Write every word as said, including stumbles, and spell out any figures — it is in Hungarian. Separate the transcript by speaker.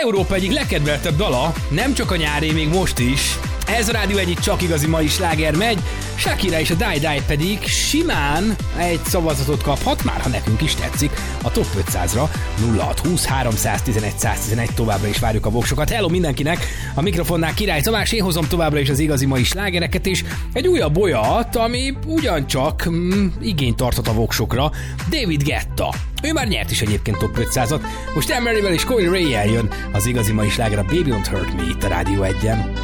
Speaker 1: Európa egyik legkedveltebb dala, nem csak a nyári, még most is. Ez a Rádió egyik csak igazi mai sláger megy, Shakira és a Die Die pedig simán egy szavazatot kaphat, már ha nekünk is tetszik, a top ötszázra. Nulla hat húsz háromszáztizenegy száztizenegy, továbbra is várjuk a voksokat. Hello mindenkinek, a mikrofonnál Király Tamás, én hozom továbbra is az igazi mai slágereket, és egy újabb olyat, ami ugyancsak mm, igényt tartott a voksokra, David Guetta. Ő már nyert is egyébként top ötszázat, most Anne Maryvel és Coil Ray-jel jön az igazi mai sláger, a Baby Don't Hurt Me itt a Rádió egyen.